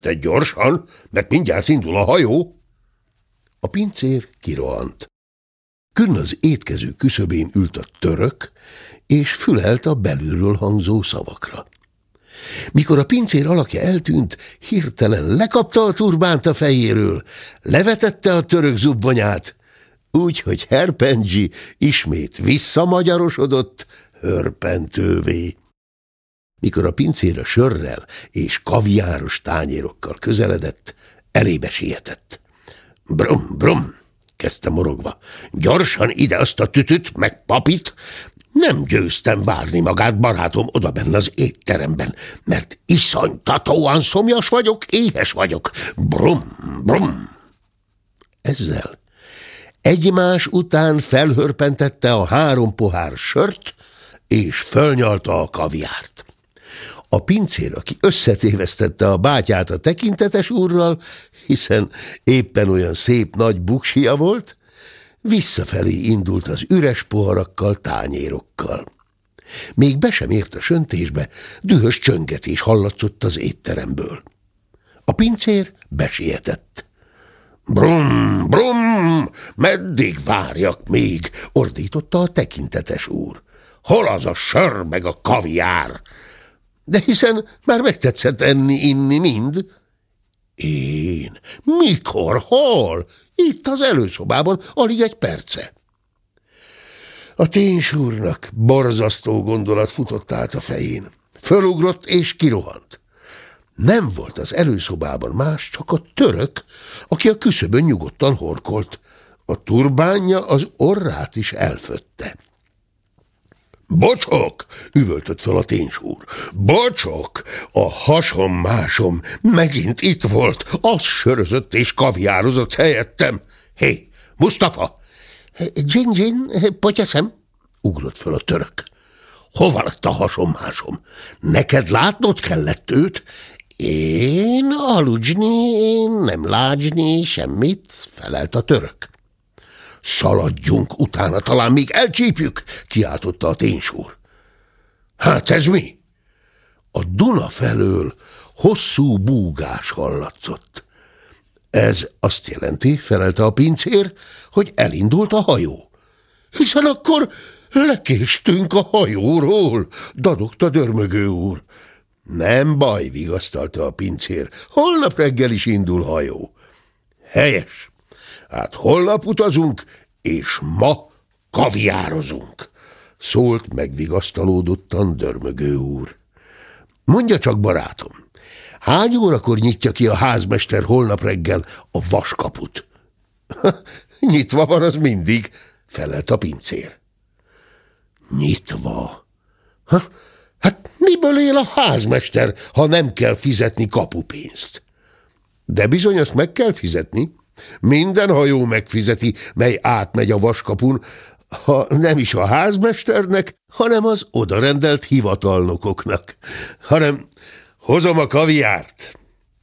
De gyorsan, mert mindjárt indul a hajó. A pincér kirohant. Künn az étkező küszöbén ült a török, és fülelt a belülről hangzó szavakra. Mikor a pincér alakja eltűnt, hirtelen lekapta a turbánt a fejéről, levetette a török zubbonyát, úgy, hogy Herpengy ismét visszamagyarosodott hörpentővé. Mikor a pincér a sörrel és kaviáros tányérokkal közeledett, elébe sietett. Brum, brum, kezdte morogva. Gyorsan ide azt a tütüt, meg papit. Nem győztem várni magát, barátom, odabenn az étteremben, mert iszonytatóan szomjas vagyok, éhes vagyok. Brum, brum. Ezzel egymás után felhörpentette a 3 pohár sört, és fölnyalta a kaviárt. A pincér, aki összetévesztette a bátyát a tekintetes úrral, hiszen éppen olyan szép nagy buksia volt, visszafelé indult az üres poharakkal, tányérokkal. Még be sem ért a söntésbe, dühös csöngetés hallatszott az étteremből. A pincér besietett. Brum, brum, meddig várjak még? Ordította a tekintetes úr. Hol az a sör meg a kaviár? De hiszen már megtetszett enni, inni mind. Én? Mikor? Hol? Itt az előszobában, alig egy perce. A ténysúrnak borzasztó gondolat futott át a fején. Fölugrott és kirohant. Nem volt az előszobában más, csak a török, aki a küszöbön nyugodtan horkolt. A turbánja az orrát is elfötte. Bocsok, üvöltött fel a ténysúr. Bocsok, a hasom-másom megint itt volt, az sörözött és kaviározott helyettem. Hé, Mustafa! Dzsin, potyaszem, ugrott fel a török. Hova lett a hasom-másom? Neked látnod kellett őt? Én aludzsni, én nem lágyni semmit, felelt a török. Szaladjunk utána, talán még elcsípjük, kiáltotta a ténysúr. Hát ez mi? A Duna felől hosszú búgás hallatszott. Ez azt jelenti, felelte a pincér, hogy elindult a hajó. Hiszen akkor lekéstünk a hajóról, dadogta Dörmögő úr. Nem baj, vigasztalta a pincér, holnap reggel is indul hajó. Helyes. Hát holnap utazunk, és ma kaviározunk, szólt megvigasztalódottan Dörmögő úr. Mondja csak, barátom, hány órakor nyitja ki a házmester holnap reggel a vaskaput? Nyitva van az mindig, felelt a pincér. Nyitva? Hát miből él a házmester, ha nem kell fizetni kapupénzt? De bizony azt meg kell fizetni. Minden hajó megfizeti, mely átmegy a vaskapun, ha nem is a házmesternek, hanem az odarendelt hivatalnokoknak. Hanem hozom a kaviárt.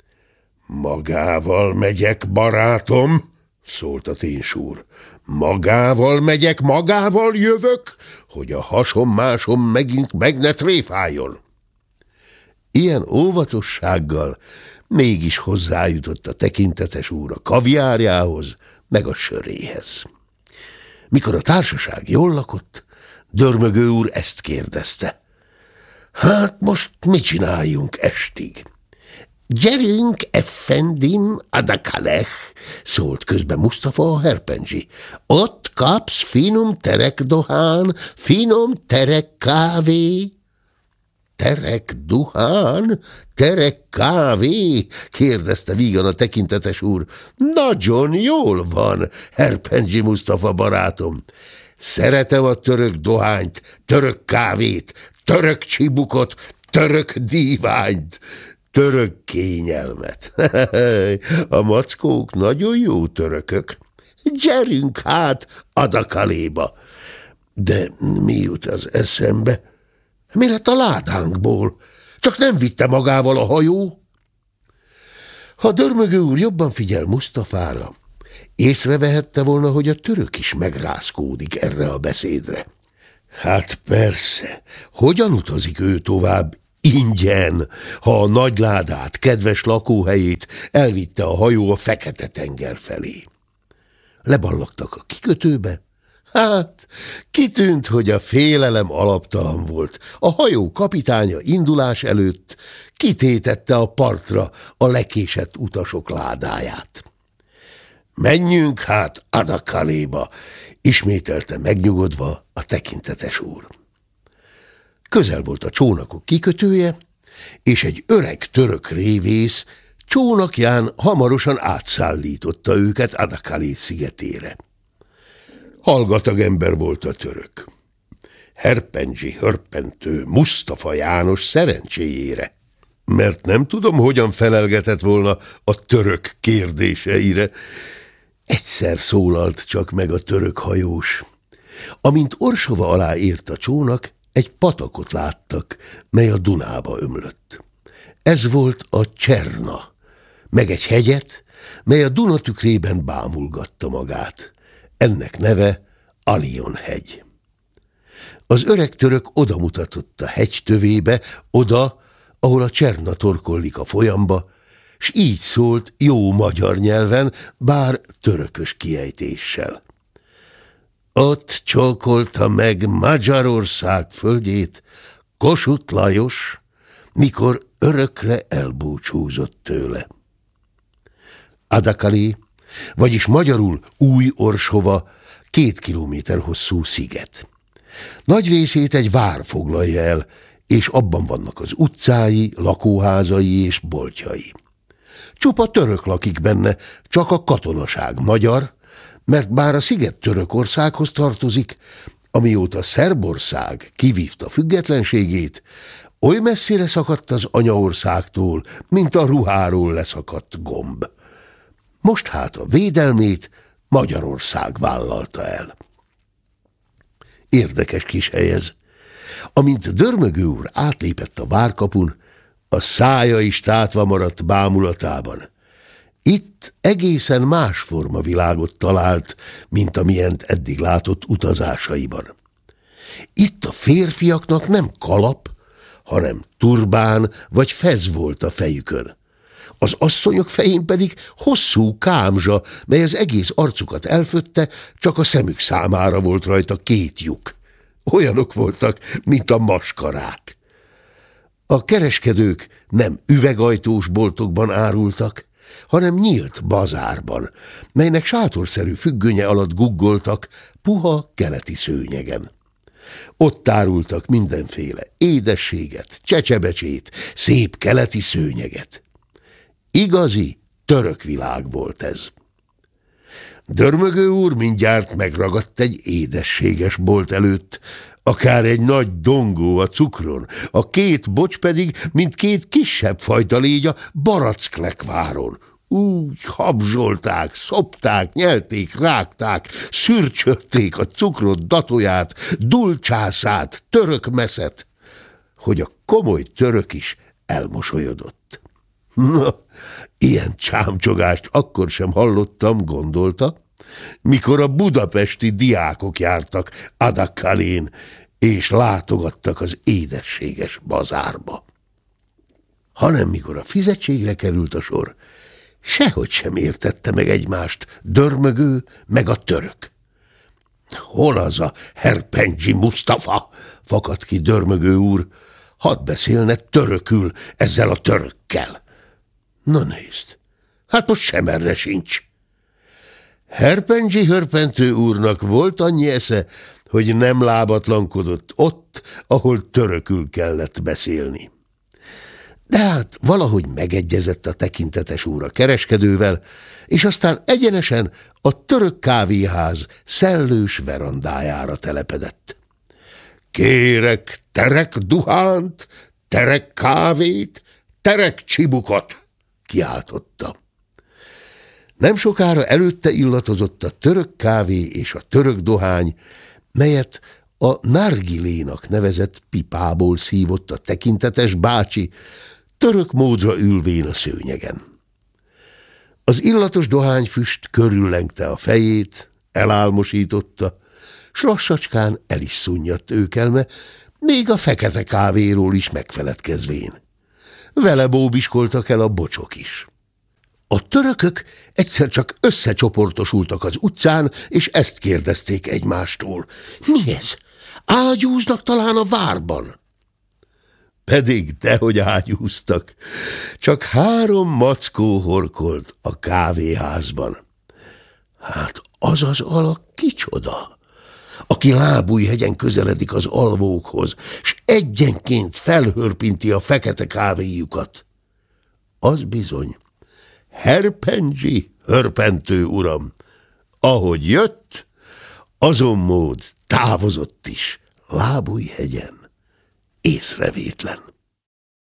Magával megyek, barátom, szólt a ténysúr. Magával megyek, magával jövök, hogy a hasom-másom megint meg ne tréfáljon. Ilyen óvatossággal mégis hozzájutott a tekintetes úr a kaviárjához, meg a söréhez. Mikor a társaság jól lakott, Dörmögő úr ezt kérdezte. Hát most mit csináljunk estig? Gyerünk, effendim, adakalech, szólt közben Mustafa a Herpengy. Ott kapsz finom terek dohán, finom terek kávé. Terek duhán? Terek kávé? Kérdezte vígan a tekintetes úr. Nagyon jól van, Herpengy Mustafa barátom. Szeretem a török dohányt, török kávét, török csibukot, török díványt, török kényelmet. A mackók nagyon jó törökök. Gyerünk hát Adakaléba. De mi jut az eszembe? Mi lett a ládánkból? Csak nem vitte magával a hajó? Ha Dörmögő úr jobban figyel Mustafára, észrevehette volna, hogy a török is megrázkódik erre a beszédre. Hát persze, hogyan utazik ő tovább Ingyen, ha a nagy ládát, kedves lakóhelyét elvitte a hajó a Fekete-tenger felé. Leballagtak a kikötőbe. Hát, kitűnt, hogy a félelem alaptalan volt. A hajó kapitánya indulás előtt kitétette a partra a lekésett utasok ládáját. Menjünk hát Adakaléba, ismételte megnyugodva a tekintetes úr. Közel volt a csónakok kikötője, és egy öreg török révész csónakján hamarosan átszállította őket Adakalé szigetére. Hallgatag ember volt a török. Herpendzsi hörpentő Mustafa János szerencséjére, mert nem tudom, hogyan felelgetett volna a török kérdéseire. Egyszer szólalt csak meg a török hajós. Amint Orsova alá ért a csónak, egy patakot láttak, mely a Dunába ömlött. Ez volt a Cserna, meg egy hegyet, mely a Duna tükrében bámulgatta magát. Ennek neve Alion-hegy. Az öreg török odamutatott a hegy tövébe, oda, ahol a Cserna torkollik a folyamba, s így szólt jó magyar nyelven, bár törökös kiejtéssel. Ott csókolta meg Magyarország földjét Kossuth Lajos, mikor örökre elbúcsúzott tőle. Adakalé, vagyis magyarul Új-Orsova, 2 kilométer hosszú sziget. Nagy részét egy vár foglalja el, és abban vannak az utcái, lakóházai és boltjai. Csupa török lakik benne, csak a katonaság magyar, mert bár a sziget Törökországhoz tartozik, amióta Szerbország kivívta függetlenségét, oly messzire szakadt az anyaországtól, mint a ruháról leszakadt gomb. Most hát a védelmét Magyarország vállalta el. Érdekes kis hely ez. Amint Dörmögő úr átlépett a várkapun, a szája is tátva maradt bámulatában. Itt egészen más formavilágot talált, mint amilyent eddig látott utazásaiban. Itt a férfiaknak nem kalap, hanem turbán vagy fez volt a fejükön. Az asszonyok fején pedig hosszú kámzsa, mely az egész arcukat elfötte, csak a szemük számára volt rajta 2 lyuk. Olyanok voltak, mint a maskarák. A kereskedők nem üvegajtós boltokban árultak, hanem nyílt bazárban, melynek sátorszerű függönye alatt guggoltak puha keleti szőnyegen. Ott árultak mindenféle édességet, csecsebecsét, szép keleti szőnyeget. Igazi török világ volt ez. Dörmögő úr mindjárt megragadt egy édességes bolt előtt, akár egy nagy dongó a cukron, a 2 bocs pedig, mint 2 kisebb fajta légy a Baracklekváron. Úgy habzsolták, szopták, nyelték, rágták, szürcsölték a cukrot, datóját, dulcsászát, török meszet, hogy a komoly török is elmosolyodott. Na, ilyen csámcsogást akkor sem hallottam, gondolta, mikor a budapesti diákok jártak Adakalén, és látogattak az édességes bazárba. Hanem mikor a fizetségre került a sor, sehogy sem értette meg egymást Dörmögő meg a török. Hol az a Herpendzsi Mustafa? Fakadt ki Dörmögő úr. Hadd beszélne törökül ezzel a törökkel. Na nézd, hát most sem erre sincs. Herpendzsi hörpentő úrnak volt annyi esze, hogy nem lábatlankodott ott, ahol törökül kellett beszélni. De hát valahogy megegyezett a tekintetes úr a kereskedővel, és aztán egyenesen a török kávéház szellős verandájára telepedett. Kérek terek duhánt, terek kávét, terek csibukot, kiáltotta. Nem sokára előtte illatozott a török kávé és a török dohány, melyet a nargilénak nevezett pipából szívott a tekintetes bácsi, török módra ülvén a szőnyegen. Az illatos dohányfüst körüllengte a fejét, elálmosította, s lassacskán el is szunnyadt őkelme, még a fekete kávéról is megfeledkezvén. Vele bóbiskoltak el a bocsok is. A törökök egyszer csak összecsoportosultak az utcán, és ezt kérdezték egymástól. Mi ez? Ágyúznak talán a várban? Pedig dehogy ágyúztak. Csak 3 mackó horkolt a kávéházban. Hát az az alak kicsoda, aki Lábújhegyen közeledik az alvókhoz, s egyenként felhörpinti a fekete kávéjukat. Az bizony Herpendzsi hörpentő uram. Ahogy jött, azon mód távozott is Lábújhegyen, észrevétlen.